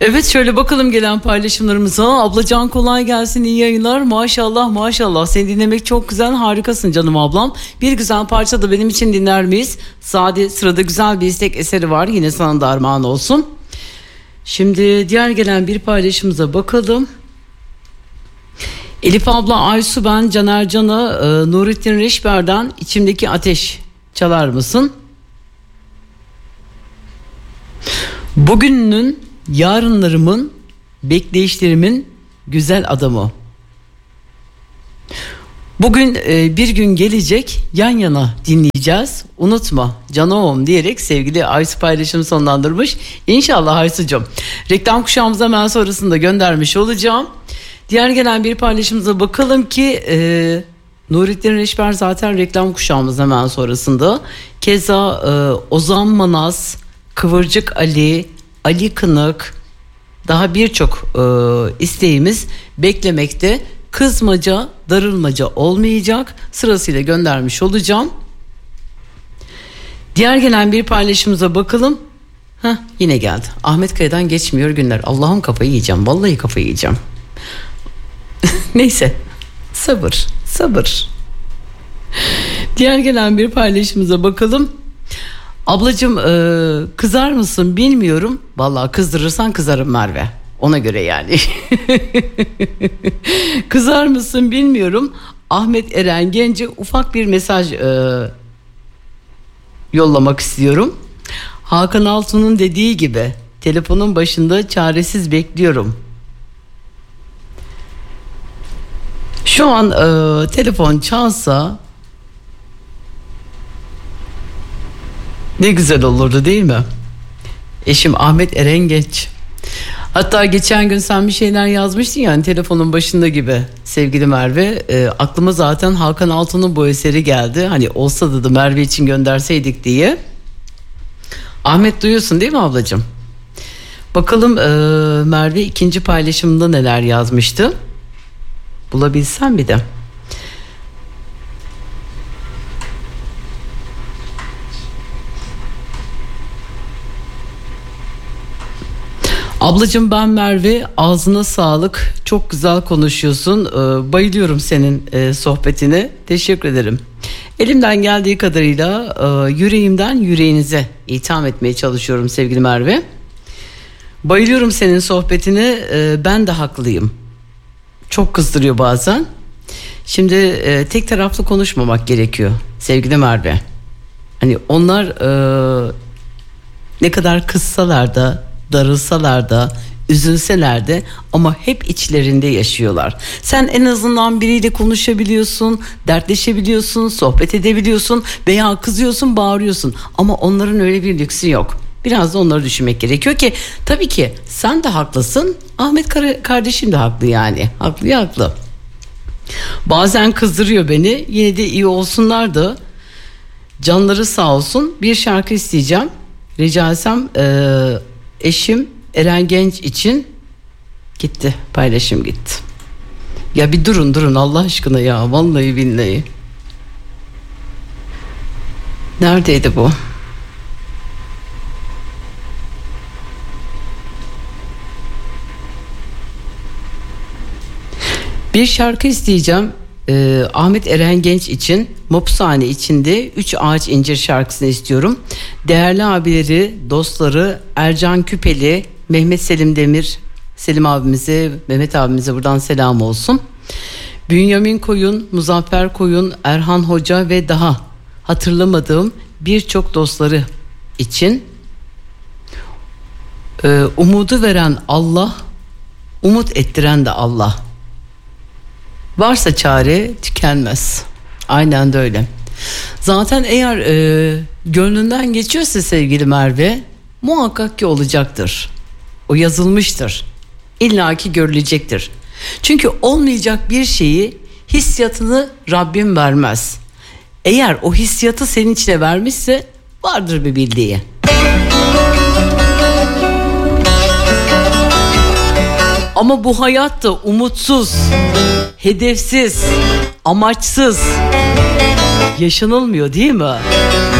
Evet, şöyle bakalım gelen paylaşımlarımıza. Ablacan kolay gelsin, iyi yayınlar. Maşallah maşallah, seni dinlemek çok güzel, harikasın canım ablam. Bir güzel parça da benim için dinler miyiz? Sade sırada güzel bir istek eseri var, yine sana da armağan olsun. Şimdi diğer gelen bir paylaşımıza bakalım. Elif abla, Aysu ben, Caner Can'a Nurettin Reşber'den içimdeki ateş çalar mısın? Bugünün, yarınlarımın, bekleyişlerimin güzel adamı. Bugün bir gün gelecek, yan yana dinleyeceğiz. Unutma canım diyerek sevgili Aysu paylaşımı sonlandırmış. İnşallah Aysu'cum. Reklam kuşağımıza hemen sonrasında göndermiş olacağım. Diğer gelen bir paylaşımıza bakalım ki Nurettin Reşber zaten reklam kuşağımız hemen sonrasında. Keza Ozan Manaz, Kıvırcık Ali, Ali Kınık, daha birçok isteğimiz beklemekte. Kızmaca, darılmaca olmayacak. Sırasıyla göndermiş olacağım. Diğer gelen bir paylaşımıza bakalım. Yine geldi. Ahmet Kaya'dan geçmiyor günler. Allah'ım kafayı yiyeceğim. Vallahi kafayı yiyeceğim. Neyse. Sabır. Sabır. Diğer gelen bir paylaşımıza bakalım. Ablacığım kızar mısın bilmiyorum. Vallahi kızdırırsan kızarım Merve. Ona göre yani. Kızar mısın bilmiyorum. Ahmet Eren Gence ufak bir mesaj yollamak istiyorum. Hakan Altun'un dediği gibi telefonun başında çaresiz bekliyorum. Şu an telefon çalsa ne güzel olurdu değil mi? Eşim Ahmet Eren Genç. Hatta geçen gün sen bir şeyler yazmıştın yani telefonun başında gibi sevgili Merve. Aklıma zaten Hakan Altun'un bu eseri geldi. Hani olsa da Merve için gönderseydik diye. Ahmet duyuyorsun değil mi ablacığım? Bakalım Merve ikinci paylaşımında neler yazmıştı. Bulabilsem bir de. Ablacığım ben Merve, ağzına sağlık, çok güzel konuşuyorsun, bayılıyorum senin sohbetine, teşekkür ederim. Elimden geldiği kadarıyla yüreğimden yüreğinize itham etmeye çalışıyorum sevgili Merve. Bayılıyorum senin sohbetine, ben de haklıyım. Çok kızdırıyor bazen. Şimdi tek taraflı konuşmamak gerekiyor sevgili Merve. Hani onlar ne kadar kızsalar da, darılsalar da, üzülseler de ama hep içlerinde yaşıyorlar. Sen en azından biriyle konuşabiliyorsun, dertleşebiliyorsun, sohbet edebiliyorsun veya kızıyorsun, bağırıyorsun. Ama onların öyle bir lüksü yok. Biraz da onları düşünmek gerekiyor ki tabii ki sen de haklısın. Ahmet kardeşim de haklı yani. Haklı. Bazen kızdırıyor beni. Yine de iyi olsunlar da canları sağ olsun. Bir şarkı isteyeceğim. Rica etsem eşim Eren Genç için gitti. Paylaşım gitti. Ya bir durun Allah aşkına ya. Vallahi billahi. Neredeydi bu? Bir şarkı isteyeceğim. Ahmet Eren Genç için, Mopsane içinde 3 Ağaç İncir şarkısını istiyorum. Değerli abileri, dostları Ercan Küpeli, Mehmet Selim Demir, Selim abimize, Mehmet abimize buradan selam olsun. Bünyamin Koyun, Muzaffer Koyun, Erhan Hoca ve daha hatırlamadığım birçok dostları için. Umudu veren Allah, umut ettiren de Allah. Varsa çare tükenmez. Aynen de öyle. Zaten eğer gönlünden geçiyorsa sevgili Merve, muhakkak ki olacaktır. O yazılmıştır. İlla ki görülecektir. Çünkü olmayacak bir şeyi, hissiyatını Rabbim vermez. Eğer o hissiyatı senin içine vermişse vardır bir bildiği. Ama bu hayatta umutsuz, hedefsiz, amaçsız yaşanılmıyor değil mi?